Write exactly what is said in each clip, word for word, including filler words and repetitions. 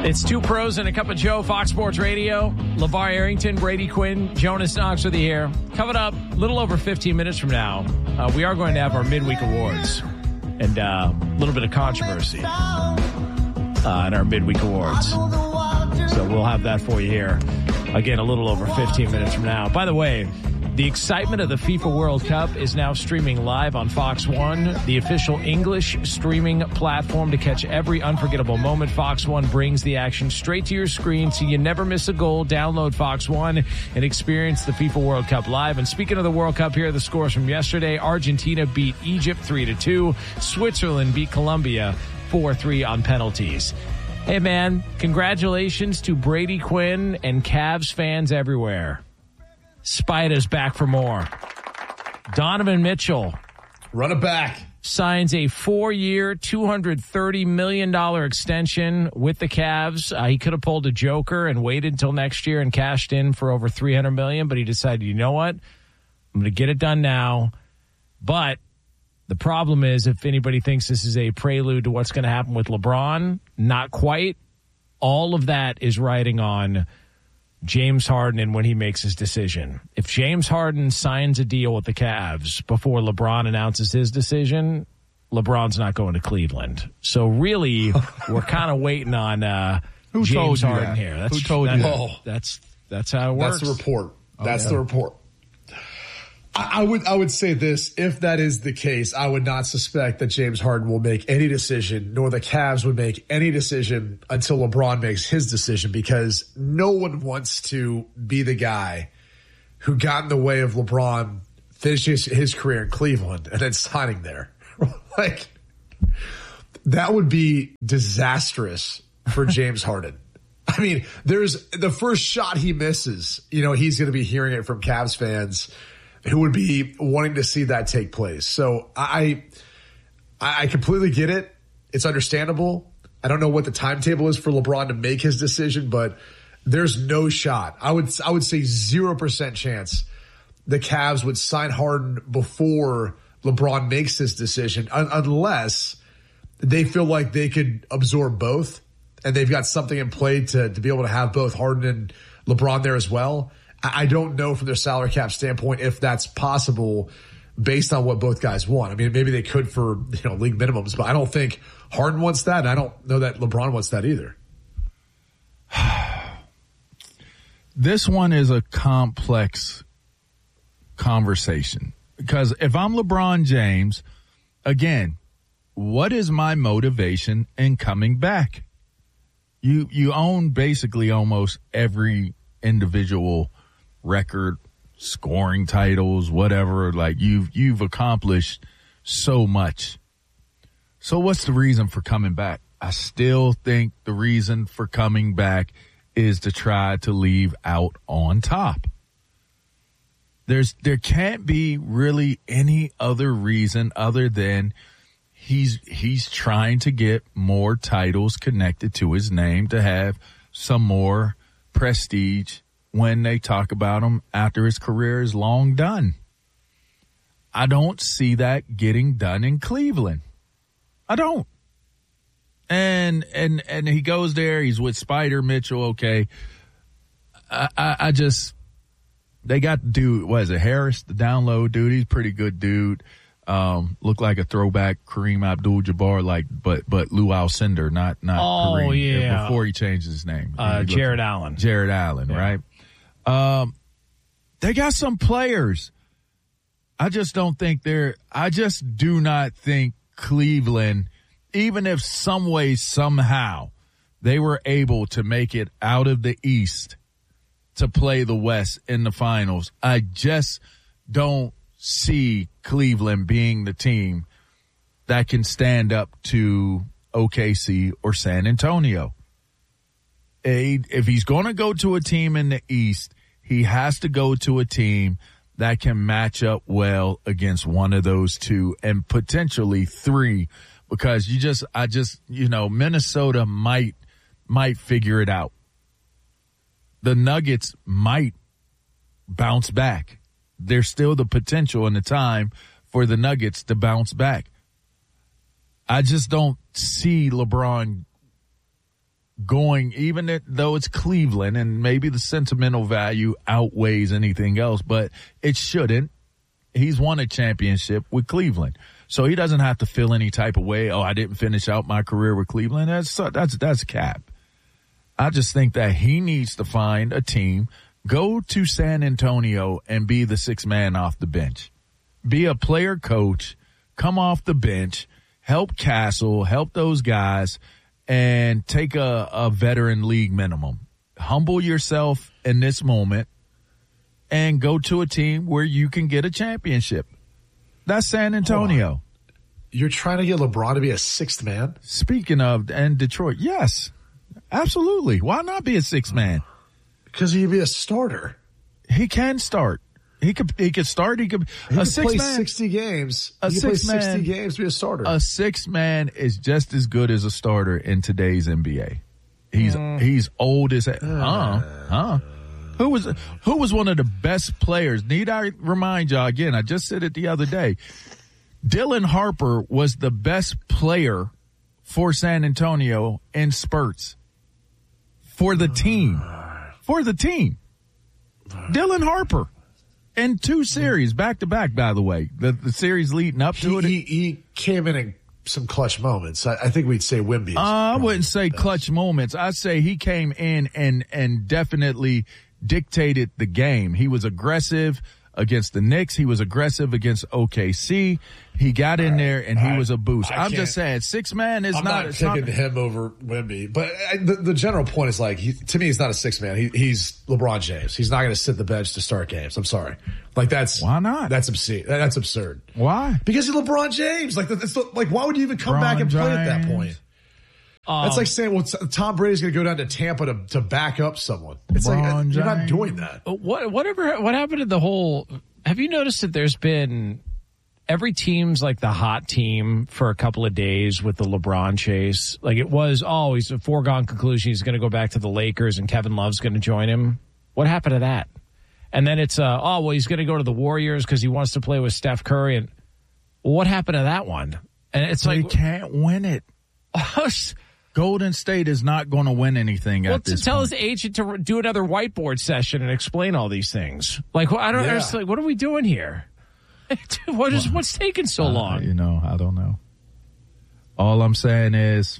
It's Two Pros and a Cup of Joe, Fox Sports Radio. LeVar Arrington, Brady Quinn, Jonas Knox with you here. Coming up a little over fifteen minutes from now, uh, we are going to have our midweek awards and uh, a little bit of controversy uh, in our midweek awards. So we'll have that for you here. Again, a little over fifteen minutes from now. By the way, the excitement of the FIFA World Cup is now streaming live on Fox One, the official English streaming platform to catch every unforgettable moment. Fox One brings the action straight to your screen so you never miss a goal. Download Fox One and experience the FIFA World Cup live. And speaking of the World Cup, here are the scores from yesterday. Argentina beat Egypt three to two. Switzerland beat Colombia four three on penalties. Hey, man, congratulations to Brady Quinn and Cavs fans everywhere. Spida's back for more. Donovan Mitchell. Run it back. Signs a four-year, two hundred thirty million dollars extension with the Cavs. Uh, he could have pulled a joker and waited until next year and cashed in for over three hundred million dollars, but he decided, you know what? I'm going to get it done now. But the problem is, if anybody thinks this is a prelude to what's going to happen with LeBron, not quite. All of that is riding on James Harden and when he makes his decision. If James Harden signs a deal with the Cavs before LeBron announces his decision, LeBron's not going to Cleveland. So really, we're kind of waiting on uh, Who James told you Harden that? here. That's, Who told that, you that? That's that's how it works. That's the report. That's Oh, yeah. the report. I, I would I would say this. If that is the case, I would not suspect that James Harden will make any decision, nor the Cavs would make any decision until LeBron makes his decision, because no one wants to be the guy who got in the way of LeBron finishing his, his career in Cleveland and then signing there. Like, that would be disastrous for James Harden. I mean, there's the first shot he misses, you know, he's going to be hearing it from Cavs fans who would be wanting to see that take place. So I, I completely get it. It's understandable. I don't know what the timetable is for LeBron to make his decision, but there's no shot. I would, I would say zero percent chance the Cavs would sign Harden before LeBron makes his decision, un- unless they feel like they could absorb both and they've got something in play to, to be able to have both Harden and LeBron there as well. I don't know from their salary cap standpoint if that's possible based on what both guys want. I mean, maybe they could for, you know, league minimums, but I don't think Harden wants that. And I don't know that LeBron wants that either. This one is a complex conversation because if I'm LeBron James, again, what is my motivation in coming back? You, you own basically almost every individual record, scoring titles, whatever. Like you've you've accomplished so much. So what's the reason for coming back? I still think the reason for coming back is to try to leave out on top. There's there can't be really any other reason other than he's he's trying to get more titles connected to his name to have some more prestige when they talk about him after his career is long done. I don't see that getting done in Cleveland. I don't. And and and he goes there. He's with Spider Mitchell. Okay. I, I, I just, they got dude, what is it, Harris, the download dude. He's a pretty good dude. Um, looked like a throwback Kareem Abdul-Jabbar, like, but, but Lou Alcindor, not, not Oh, Kareem. yeah. Before he changed his name. Uh, He Jared looked- Allen. Jared Allen, Yeah. right? Um, they got some players. I just don't think they're, I just do not think Cleveland, even if some way, somehow they were able to make it out of the East to play the West in the finals, I just don't see Cleveland being the team that can stand up to O K C or San Antonio. A, if he's going to go to a team in the East, he has to go to a team that can match up well against one of those two and potentially three, because you just, I just, you know, Minnesota might, might figure it out. The Nuggets might bounce back. There's still the potential and the time for the Nuggets to bounce back. I just don't see LeBron going, even it, though it's Cleveland and maybe the sentimental value outweighs anything else, but it shouldn't. He's won a championship with Cleveland. So he doesn't have to feel any type of way, oh, I didn't finish out my career with Cleveland. That's that's that's cap. I just think that he needs to find a team, go to San Antonio and be the sixth man off the bench. Be a player coach, come off the bench, help Castle, help those guys, and take a, a veteran league minimum. Humble yourself in this moment and go to a team where you can get a championship. That's San Antonio. You're trying to get LeBron to be a sixth man? Speaking of, and Detroit, yes, absolutely. Why not be a sixth man? Because he'd be a starter. He can start. He could. He could start. He could. He a could six play man, sixty games. A he could play six man, sixty games to be a starter. A six man is just as good as a starter in today's N B A. He's mm. he's old as uh, huh huh. Who was who was one of the best players? Need I remind y'all again? I just said it the other day. Dylan Harper was the best player for San Antonio in spurts for the team. For the team. Dylan Harper. In two series, back to back, by the way. The the series leading up to he, it. He, he came in in some clutch moments. I, I think we'd say Wemby. Uh, I wouldn't say clutch moments. I'd say he came in and, and definitely dictated the game. He was aggressive against the Knicks. He was aggressive against O K C. He got in there and he was a boost. I I'm just saying, six man is I'm not. not picking not, him over Wemby, but I, the, the general point is like, he, to me, he's not a six man. He, he's LeBron James. He's not going to sit the bench to start games. I'm sorry. Like that's why not? That's obscene. That's absurd. Why? Because he's LeBron James. Like that's the, like why would you even come LeBron back and play James. at that point? Um, that's like saying, well, Tom Brady's going to go down to Tampa to, to back up someone. It's LeBron like you're James. not doing that. What whatever what happened to the whole? Have you noticed that there's been every team's like the hot team for a couple of days with the LeBron chase? Like it was always a foregone conclusion he's going to go back to the Lakers and Kevin Love's going to join him. What happened to that? And then it's uh oh well he's going to go to the Warriors because he wants to play with Steph Curry. And well, what happened to that one? And it's they like can't win it. Golden State is not going to win anything well, at this to tell point. his agent to do another whiteboard session and explain all these things. Like, I don't yeah. understand. Like, what are we doing here? what is, what's taking so uh, long? You know, I don't know. All I'm saying is,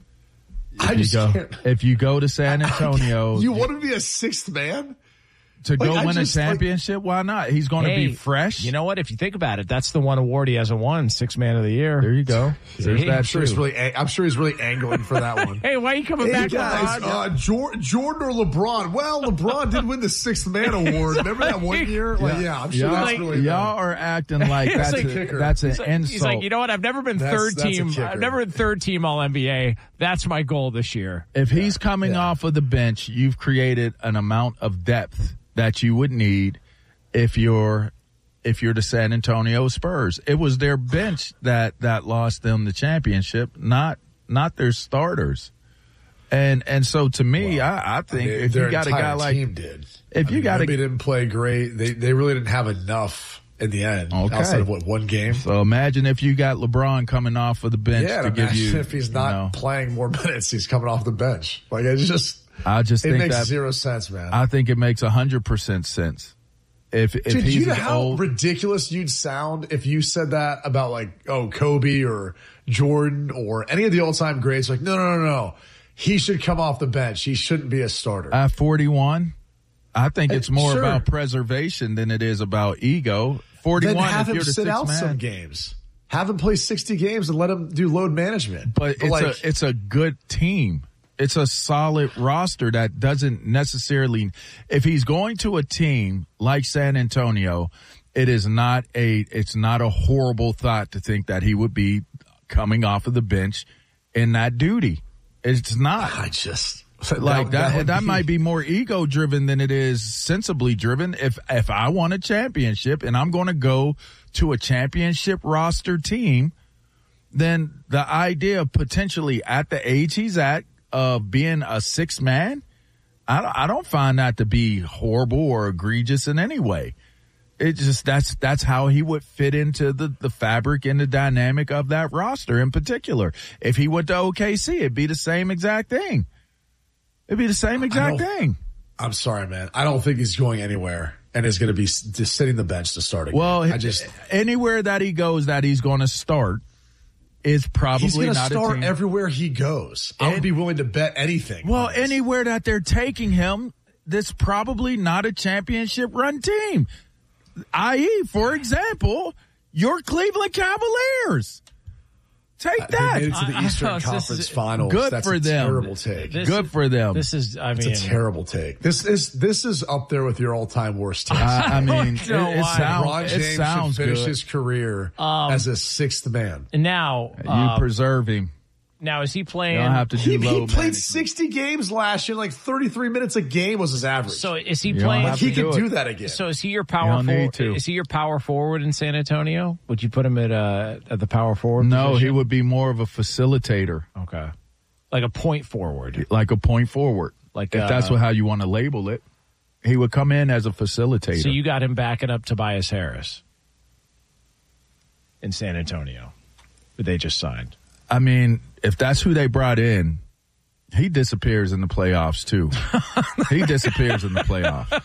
if, I you, just go, can't. if you go to San Antonio. You want to be a sixth man? To Like, go I win just, a championship? Like, why not? He's going to Hey, be fresh. You know what? If you think about it, that's the one award he hasn't won, Sixth Man of the Year. There you go. There's See? that I'm sure he's too. really. I'm sure he's really angling for that one. Hey, why are you coming Hey back guys, to uh, Jordan, Jordan or LeBron? Well, LeBron did win the Sixth Man Award. Remember that one year? Like, yeah, I'm sure y'all, that's like- really. y'all are acting like that's, like a, kicker. that's an He's like, insult. he's like, you know what? I've never been That's- third that's a team. kicker. I've never been third team All N B A. That's my goal this year. If he's coming Yeah. off of the bench, you've created an amount of depth that you would need if you're if you're the San Antonio Spurs. It was their bench that, that lost them the championship, not not their starters. And and so to me, well, I, I think I mean, if their you got a guy entire like team did. if I you mean, got a Wemby didn't play great. They they really didn't have enough in the end. Okay. Outside of what one game. So imagine if you got LeBron coming off of the bench Yeah, to and give imagine you. if he's you not know, playing more minutes, he's coming off the bench. Like it's just, I just it think makes that zero sense, man. I think it makes a hundred percent sense. If if Dude, he's you know an how old, ridiculous you'd sound if you said that about like, oh, Kobe or Jordan or any of the all time greats. Like, no, no, no, no. He should come off the bench. He shouldn't be a starter. at forty-one, I think it's more Sure. about preservation than it is about ego. forty-one, then have if him you're the sit sixth out man. some games. Have him play sixty games and let him do load management. But it's like, a it's a good team. It's a solid roster that doesn't necessarily. If he's going to a team like San Antonio, it is not a it's not a horrible thought to think that he would be coming off of the bench in that duty. It's not. I just Like that, that, would that be- might be more ego driven than it is sensibly driven. If if I want a championship and I'm going to go to a championship roster team, then the idea of potentially at the age he's at of being a sixth man, I don't, I don't find that to be horrible or egregious in any way. It just that's that's how he would fit into the, the fabric and the dynamic of that roster in particular. If he went to O K C, it'd be the same exact thing. It'd be the same exact thing. I'm sorry, man. I don't think he's going anywhere and is going to be just sitting the bench to start again. Well, I just anywhere that he goes that he's going to start is probably he's going to not start a team. everywhere he goes. I would be willing to bet anything. Well, anywhere that they're taking him, that's probably not a championship run team. that is, for example, your Cleveland Cavaliers. Take uh, that. They made it to the I, Eastern I Conference is, Finals. Good That's for a them. Terrible take. This good is, for them. This is, I mean, it's a terrible take. This is this is up there with your all-time worst takes. I, I mean, it, know it, why. sound, LeBron it James sounds should finish good. his career Um, as a sixth man. And now, You uh, preserve him. now is he You playing? don't have to do He, low he played management. sixty games last year. Like thirty-three minutes a game was his average. So is he You don't playing? have like to he do could it. do that again. So is he your You power don't need forward? to. Is he your power forward in San Antonio? Would you put him at uh at the power forward? No, position? he would be more of a facilitator, Okay, like a point forward. like a point forward. Like if uh, that's what, how you want to label it, he would come in as a facilitator. So you got him backing up Tobias Harris in San Antonio, who they just signed. I mean, if that's who they brought in, he disappears in the playoffs too. He disappears in the playoffs.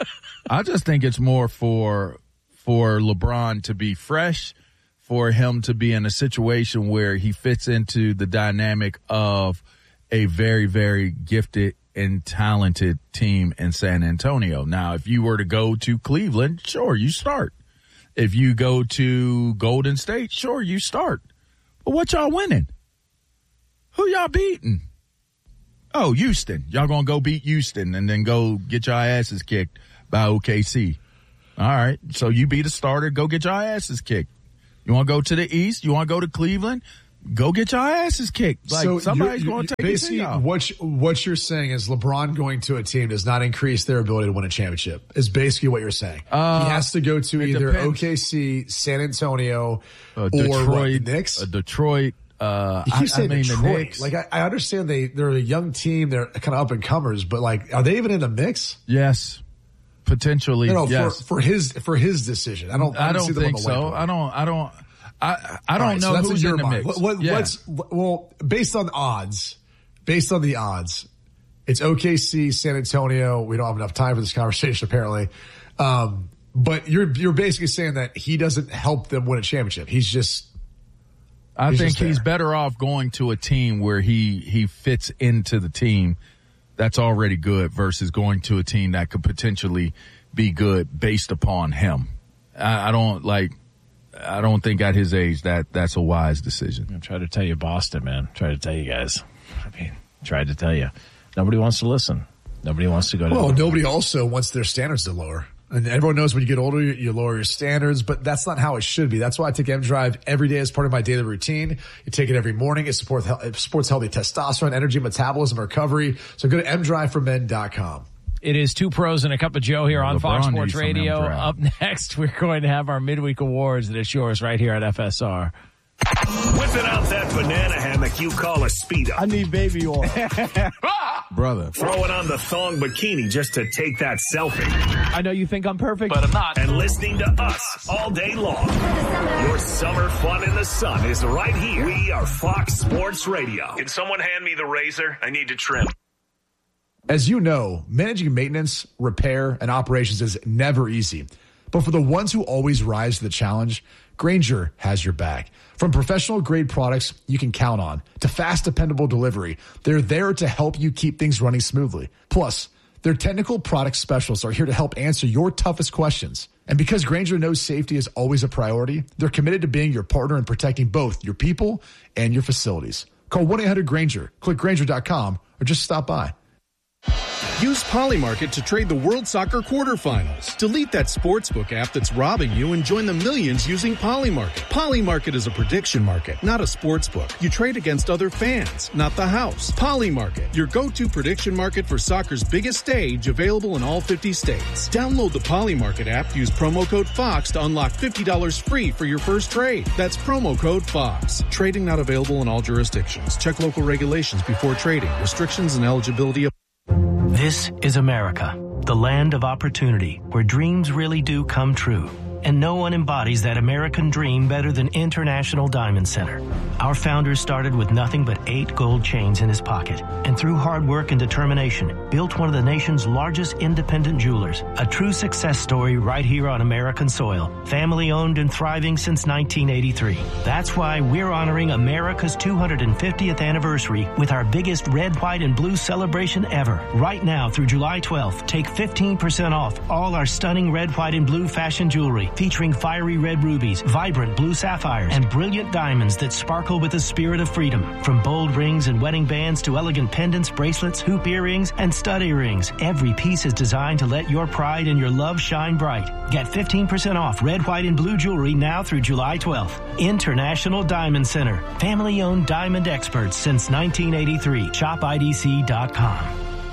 I just think it's more for for LeBron to be fresh, for him to be in a situation where he fits into the dynamic of a very, very gifted and talented team in San Antonio. Now, if you were to go to Cleveland, sure, you start. If you go to Golden State, sure, you start. But what y'all winning? Who y'all beating? Oh, Houston. Y'all gonna go beat Houston and then go get your asses kicked by O K C. All right. So you beat a starter, go get your asses kicked. You want to go to the East? You want to go to Cleveland? Go get your asses kicked. Like, so somebody's you're- going to take basically it to y'all. what you- what you're saying is LeBron going to a team does not increase their ability to win a championship. Is basically what you're saying. Uh, he has to go to it either depends. O K C, San Antonio, Uh, or Detroit, what, the Knicks. uh, Detroit. Uh, You I, keep saying I mean, Detroit. the Knicks. Like I, I understand they they're a young team. They're kind of up and comers, but like, are they even in the mix? Yes, potentially. No, no, yes. for, for his for his decision. I don't. I I don't, don't see them think on the so. whiteboard. I don't. I don't. I I don't All right, know so that's who's in your in the mind. mix. What, what, Yeah. What's well based on odds? Based on the odds, it's O K C, San Antonio. We don't have enough time for this conversation, apparently. Um, but you're you're basically saying that he doesn't help them win a championship. He's just. I He's think just he's there. better off going to a team where he he fits into the team that's already good versus going to a team that could potentially be good based upon him. I, I don't like. I don't think at his age that that's a wise decision. I'm trying to tell you, Boston, man. Try to tell you guys. I mean, tried to tell you. Nobody wants to listen. Nobody wants to go to. Well, the- nobody also wants their standards to lower. And everyone knows when you get older, you, you lower your standards, but that's not how it should be. That's why I take M Drive every day as part of my daily routine. You take it every morning. It supports, it supports healthy testosterone, energy, metabolism, recovery. So go to m drive for men dot com. It is Two Pros and a Cup of Joe here on LeBron Fox needs Sports some Radio. M-Drive. Up next, we're going to have our midweek awards, and it's yours right here at F S R. Whipping out that banana hammock you call a Speedo. I need baby oil. Brother. Throwing on the thong bikini just to take that selfie. I know you think I'm perfect, But I'm not. And listening to us all day long. Your summer fun in the sun is right here. We are Fox Sports Radio. Can someone hand me the razor? I need to trim. As you know, managing maintenance, repair, and operations is never easy. But for the ones who always rise to the challenge, Grainger has your back. From professional grade products you can count on to fast, dependable delivery, they're there to help you keep things running smoothly. Plus, their technical product specialists are here to help answer your toughest questions. And because Grainger knows safety is always a priority, they're committed to being your partner in protecting both your people and your facilities. Call one eight hundred Grainger, click Grainger dot com, or just stop by. Use Polymarket to trade the World Soccer quarterfinals. Delete that sportsbook app that's robbing you and join the millions using Polymarket. Polymarket is a prediction market, not a sportsbook. You trade against other fans, not the house. Polymarket, your go-to prediction market for soccer's biggest stage, available in all fifty states. Download the Polymarket app, use promo code FOX to unlock fifty dollars free for your first trade. That's promo code FOX. Trading not available in all jurisdictions. Check local regulations before trading. Restrictions and eligibility. This is America, the land of opportunity, where dreams really do come true. And no one embodies that American dream better than International Diamond Center. Our founder started with nothing but eight gold chains in his pocket, and through hard work and determination, built one of the nation's largest independent jewelers. A true success story right here on American soil. Family owned and thriving since nineteen eighty-three. That's why we're honoring America's two hundred fiftieth anniversary with our biggest red, white, and blue celebration ever. Right now through July twelfth, take fifteen percent off all our stunning red, white, and blue fashion jewelry featuring fiery red rubies, vibrant blue sapphires, and brilliant diamonds that sparkle with the spirit of freedom. From bold rings and wedding bands to elegant pendants, bracelets, hoop earrings, and stud earrings, every piece is designed to let your pride and your love shine bright. Get fifteen percent off red, white, and blue jewelry now through July twelfth. International Diamond Center. Family-owned diamond experts since nineteen eighty-three. shop I D C dot com.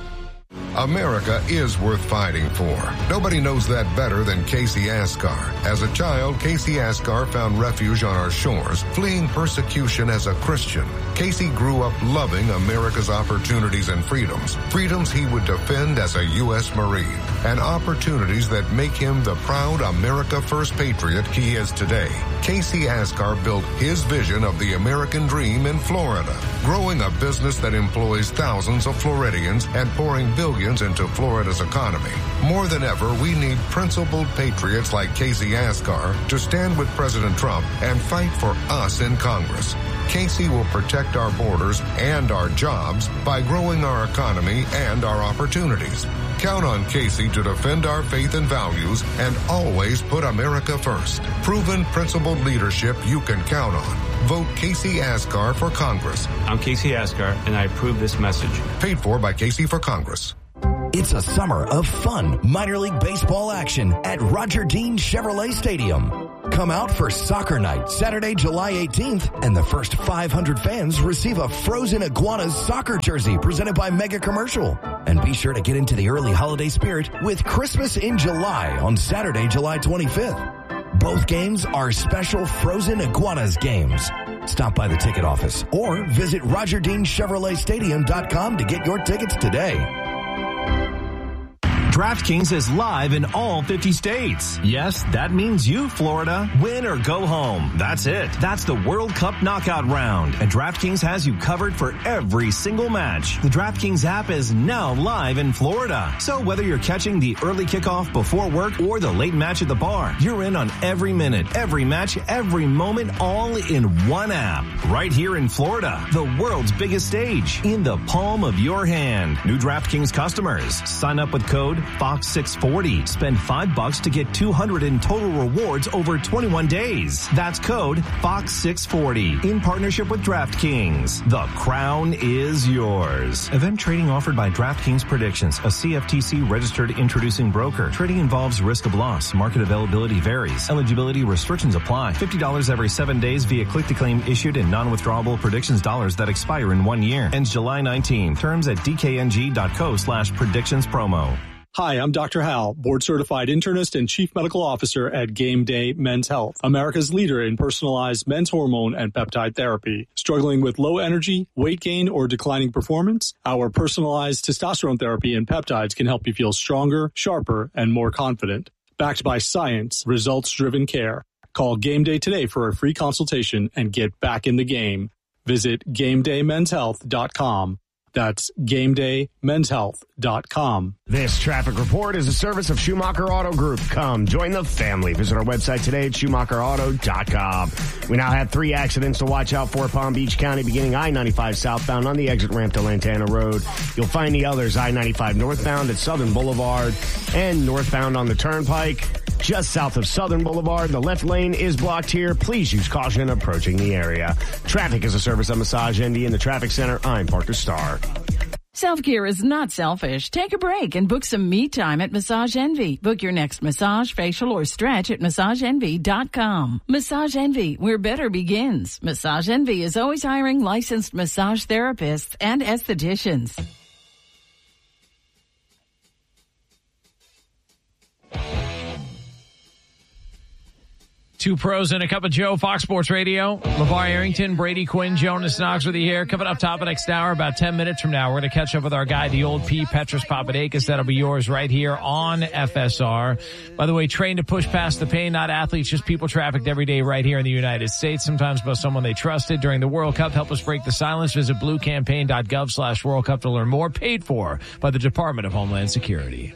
America is worth fighting for. Nobody knows that better than Casey Askar. As a child, Casey Askar found refuge on our shores, fleeing persecution as a Christian. Casey grew up loving America's opportunities and freedoms, freedoms he would defend as a U S Marine, and opportunities that make him the proud America First patriot he is today. Casey Askar built his vision of the American dream in Florida, growing a business that employs thousands of Floridians and pouring billions into Florida's economy. More than ever, we need principled patriots like Casey Askar to stand with President Trump and fight for us in Congress. Casey will protect our borders and our jobs by growing our economy and our opportunities. Count on Casey to defend our faith and values and always put America first. Proven, principled leadership you can count on. Vote Casey Askar for Congress. I'm Casey Askar, and I approve this message. Paid for by Casey for Congress. It's a summer of fun minor league baseball action at Roger Dean Chevrolet Stadium. Come out for soccer night Saturday, July eighteenth, and the first five hundred fans receive a Frozen Iguanas soccer jersey presented by Mega Commercial. And be sure to get into the early holiday spirit with Christmas in July on Saturday, July twenty-fifth. Both games are special Frozen Iguanas games. Stop by the ticket office or visit Roger Dean Chevrolet Stadium dot com to get your tickets today. DraftKings is live in all fifty states. Yes, that means you, Florida. Win or go home. That's it. That's the World Cup knockout round. And DraftKings has you covered for every single match. The DraftKings app is now live in Florida. So whether you're catching the early kickoff before work or the late match at the bar, you're in on every minute, every match, every moment, all in one app. Right here in Florida, the world's biggest stage, in the palm of your hand. New DraftKings customers, sign up with code Fox six forty. Spend five bucks to get two hundred in total rewards over twenty-one days. That's code Fox six forty. In partnership with DraftKings. The crown is yours. Event trading offered by DraftKings Predictions, a C F T C registered introducing broker. Trading involves risk of loss. Market availability varies. Eligibility restrictions apply. fifty dollars every seven days via click-to-claim issued in non-withdrawable predictions dollars that expire in one year. Ends July nineteenth. Terms at d k n g dot co slash predictions promo. Hi, I'm Doctor Hal, board-certified internist and chief medical officer at Game Day Men's Health, America's leader in personalized men's hormone and peptide therapy. Struggling with low energy, weight gain, or declining performance? Our personalized testosterone therapy and peptides can help you feel stronger, sharper, and more confident. Backed by science, results-driven care. Call Game Day today for a free consultation and get back in the game. Visit game day men's health dot com. That's game day men's health dot com. This traffic report is a service of Schumacher Auto Group. Come join the family. Visit our website today at schumacher auto dot com. We now have three accidents to watch out for Palm Beach County, beginning I ninety-five southbound on the exit ramp to Lantana Road. You'll find the others I ninety-five northbound at Southern Boulevard and northbound on the Turnpike. Just south of Southern Boulevard, the left lane is blocked here. Please use caution approaching the area. Traffic is a service of Massage Envy in the Traffic Center. I'm Parker Starr. Self-care is not selfish. Take a break and book some me time at Massage Envy. Book your next massage, facial, or stretch at massage envy dot com. Massage Envy, where better begins. Massage Envy is always hiring licensed massage therapists and estheticians. Two pros and a cup of Joe, Fox Sports Radio. LeVar Arrington, Brady Quinn, Jonas Knox with you here. Coming up top of next hour, about ten minutes from now, we're going to catch up with our guy, the old P, Petros Papadakis. That'll be yours right here on F S R. By the way, trained to push past the pain, not athletes, just people trafficked every day right here in the United States, sometimes by someone they trusted during the World Cup. Help us break the silence. Visit bluecampaign.gov slash World Cup to learn more. Paid for by the Department of Homeland Security.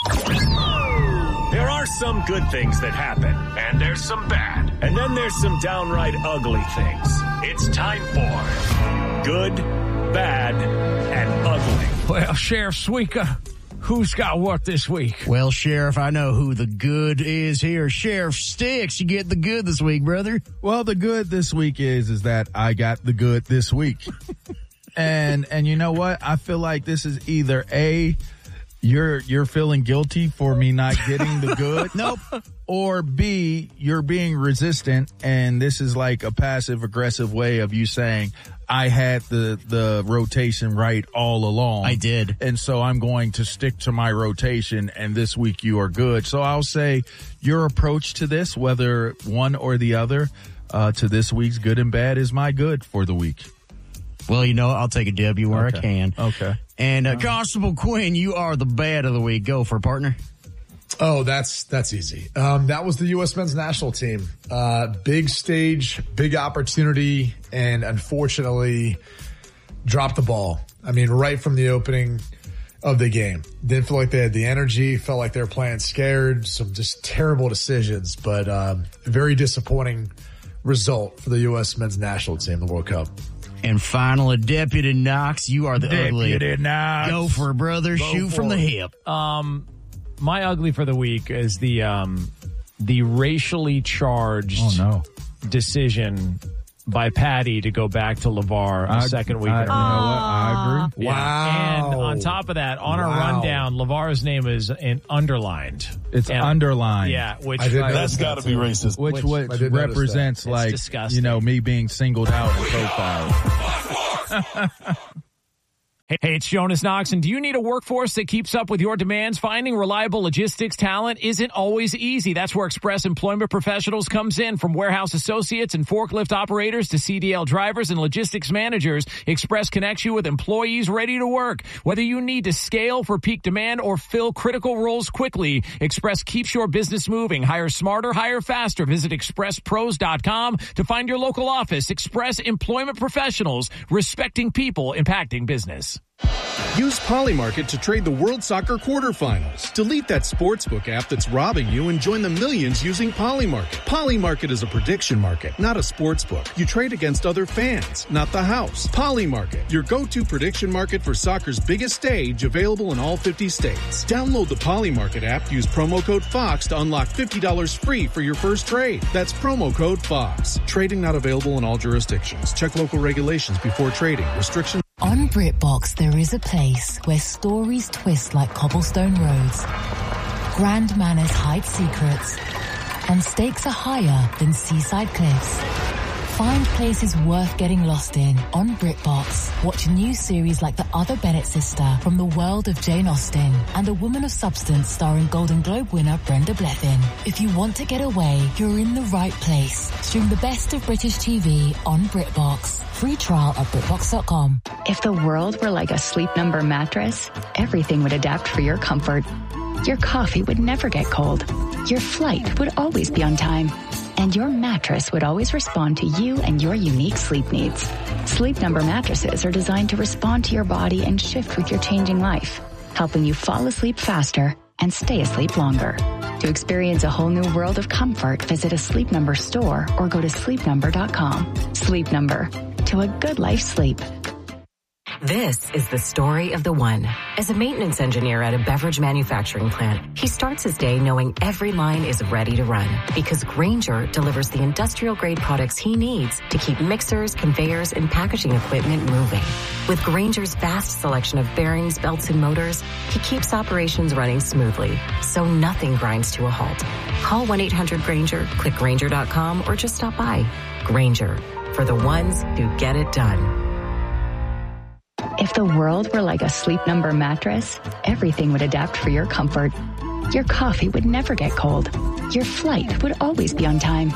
There are some good things that happen, and there's some bad. And then there's some downright ugly things. It's time for Good, Bad, and Ugly. Well, Sheriff Suika, who's got what this week? Well, Sheriff, I know who the good is here. Sheriff Sticks, you get the good this week, brother. Well, the good this week is, is that I got the good this week. and, and you know what? I feel like this is either A, You're you're feeling guilty for me not getting the good. Nope. Or B, you're being resistant, and this is like a passive aggressive way of you saying, I had the the rotation right all along. I did. And so I'm going to stick to my rotation, and this week you are good. So I'll say your approach to this, whether one or the other, uh, to this week's good and bad is my good for the week. Well, you know, I'll take a W where okay. I can. Okay. And uh, Constable Quinn, you are the bad of the week. Go for it, partner. Oh, that's that's easy. Um, that was the U S men's national team. Uh, big stage, big opportunity, and unfortunately dropped the ball. I mean, right from the opening of the game. Didn't feel like they had the energy, felt like they were playing scared, some just terrible decisions, but um, very disappointing result for the U S men's national team, the World Cup. And finally, Deputy Knox, you are the Deputy ugly. Knox. Go for it, brother. Go Shoot from it. the hip. Um, my ugly for the week is the um, the racially charged oh, no. decision by Patty to go back to LeVar the I, second week. I, in a you row. know what? I agree. Yeah. Wow. And on top of that, on our Wow. rundown, LeVar's name is in underlined. It's And- underlined. Yeah, which I did like, notice That's got to be racist. Which, Which- which I did notice represents that. like, It's disgusting. you know, me being singled out in profile. Hey, hey, it's Jonas Knox, and do you need a workforce that keeps up with your demands? Finding reliable logistics talent isn't always easy. That's where Express Employment Professionals comes in. From warehouse associates and forklift operators to C D L drivers and logistics managers, Express connects you with employees ready to work. Whether you need to scale for peak demand or fill critical roles quickly, Express keeps your business moving. Hire smarter, hire faster. Visit express pros dot com to find your local office. Express Employment Professionals, respecting people, impacting business. Use Polymarket to trade the World Soccer quarterfinals. Delete that sportsbook app that's robbing you and join the millions using Polymarket. Polymarket is a prediction market, not a sportsbook. You trade against other fans, not the house. Polymarket, your go-to prediction market for soccer's biggest stage, available in all fifty states. Download the Polymarket app, use promo code FOX to unlock fifty dollars free for your first trade. That's promo code FOX. Trading not available in all jurisdictions. Check local regulations before trading. Restrictions. On BritBox, there is a place where stories twist like cobblestone roads, grand manners hide secrets, and stakes are higher than seaside cliffs. Find places worth getting lost in on BritBox. Watch new series like The Other Bennett Sister from the world of Jane Austen and A Woman of Substance starring Golden Globe winner Brenda Blethyn. If you want to get away, you're in the right place. Stream the best of British T V on BritBox. Free trial at BritBox dot com. If the world were like a Sleep Number mattress, everything would adapt for your comfort. Your coffee would never get cold. Your flight would always be on time. And your mattress would always respond to you and your unique sleep needs. Sleep Number mattresses are designed to respond to your body and shift with your changing life, helping you fall asleep faster and stay asleep longer. To experience a whole new world of comfort, visit a Sleep Number store or go to sleep number dot com. Sleep Number. To a good life sleep. This is the story of the one. As a maintenance engineer at a beverage manufacturing plant, he starts his day knowing every line is ready to run because Grainger delivers the industrial-grade products he needs to keep mixers, conveyors, and packaging equipment moving. With Grainger's vast selection of bearings, belts, and motors, he keeps operations running smoothly, so nothing grinds to a halt. Call one eight hundred Grainger, click Grainger dot com, or just stop by. Grainger, for the ones who get it done. If the world were like a Sleep Number mattress, everything would adapt for your comfort. Your coffee would never get cold. Your flight would always be on time.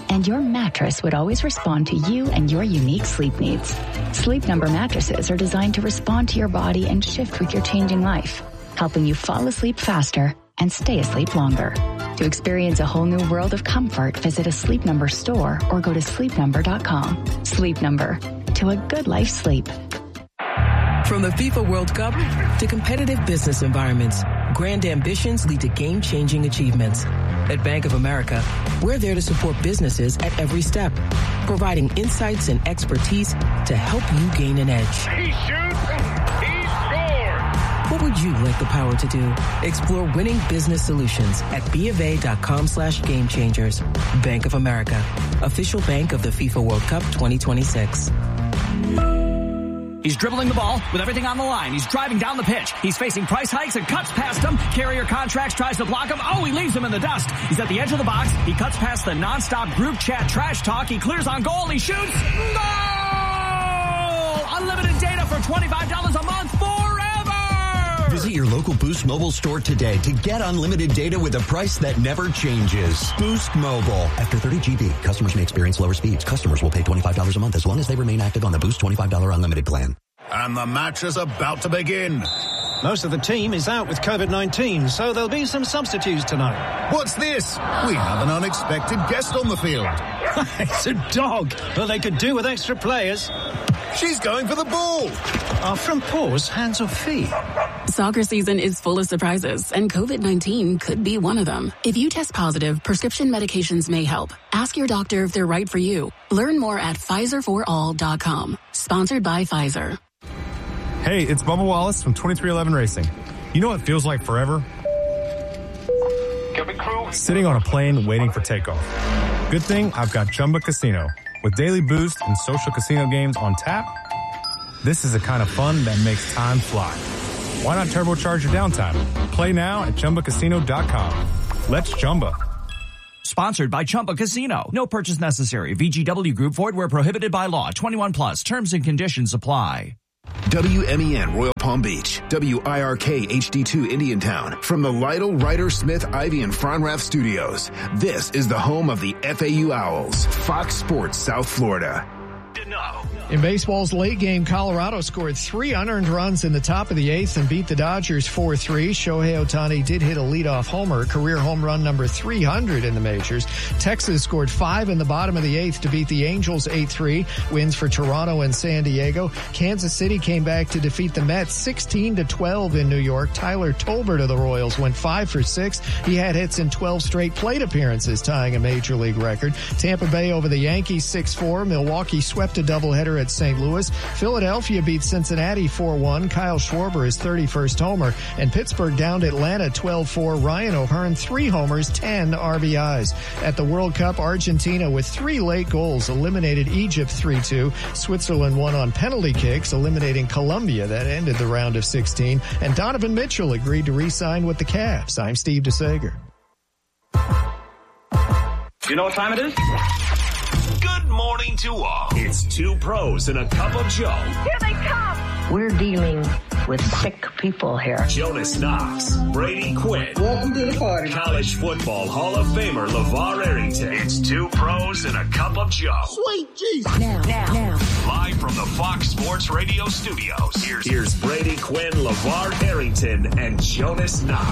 and your mattress would always respond to you and your unique sleep needs. Sleep Number mattresses are designed to respond to your body and shift with your changing life, helping you fall asleep faster and stay asleep longer. To experience a whole new world of comfort, visit a Sleep Number store or go to sleep number dot com. Sleep Number, to a good life sleep. From the FIFA World Cup to competitive business environments, grand ambitions lead to game-changing achievements. At Bank of America, we're there to support businesses at every step, providing insights and expertise to help you gain an edge. He shoots, he scores! What would you like the power to do? Explore winning business solutions at BofA.com slash game changers. Bank of America, official bank of the FIFA World Cup twenty twenty-six. He's dribbling the ball with everything on the line. He's driving down the pitch. He's facing price hikes and cuts past him. Carrier Contracts tries to block him. Oh, he leaves him in the dust. He's at the edge of the box. He cuts past the nonstop group chat trash talk. He clears on goal. He shoots. Goal! Unlimited data for twenty-five dollars a month forever! Visit your local Boost Mobile store today to get unlimited data with a price that never changes. Boost Mobile. After thirty G B, customers may experience lower speeds. Customers will pay twenty-five dollars a month as long as they remain active on the Boost twenty-five dollars unlimited plan. And the match is about to begin. Most of the team is out with COVID nineteen, so there'll be some substitutes tonight. What's this? We have an unexpected guest on the field. It's a dog. Well, they could do with extra players. She's going for the ball. Are front paws hands or feet? Soccer season is full of surprises, and COVID nineteen could be one of them. If you test positive, prescription medications may help. Ask your doctor if they're right for you. Learn more at Pfizer for all dot com. Sponsored by Pfizer. Hey, it's Bubba Wallace from twenty-three eleven Racing. You know what feels like forever? Sitting on a plane waiting for takeoff. Good thing I've got Chumba Casino. With daily boost and social casino games on tap, this is the kind of fun that makes time fly. Why not turbocharge your downtime? Play now at Chumba Casino dot com. Let's Chumba. Sponsored by Chumba Casino. No purchase necessary. V G W Group. Void where prohibited by law. twenty-one plus. Terms and conditions apply. W M E N Royal Palm Beach, W I R K H D two Indiantown. From the Lytle, Ryder, Smith, Ivy, and Fronrath studios, this is the home of the F A U Owls, Fox Sports South Florida. In baseball's late game, Colorado scored three unearned runs in the top of the eighth and beat the Dodgers four three. Shohei Ohtani did hit a leadoff homer, career home run number three hundred in the majors. Texas scored five in the bottom of the eighth to beat the Angels eight three. Wins for Toronto and San Diego. Kansas City came back to defeat the Mets sixteen to twelve in New York. Tyler Tolbert of the Royals went five for six. He had hits in twelve straight plate appearances, tying a major league record. Tampa Bay over the Yankees six four. Milwaukee swept a doubleheader at Saint Louis. Philadelphia beat Cincinnati four one. Kyle Schwarber his thirty-first homer. And Pittsburgh downed Atlanta twelve four. Ryan O'Hearn three homers, ten R B Is. At the World Cup, Argentina with three late goals eliminated Egypt three two. Switzerland won on penalty kicks, eliminating Colombia. That ended the round of sixteen. And Donovan Mitchell agreed to re-sign with the Cavs. I'm Steve DeSager. You know what time it is? Good morning to all. It's two pros and a cup of Joe. Here they come. We're dealing with sick people here. Jonas Knox, Brady Quinn. Welcome to the party. College football Hall of Famer LeVar Arrington. It's two pros and a cup of Joe. Sweet Jesus. Now, now, now. Live from the Fox Sports Radio studios. Here's, here's Brady Quinn, LeVar Arrington, and Jonas Knox.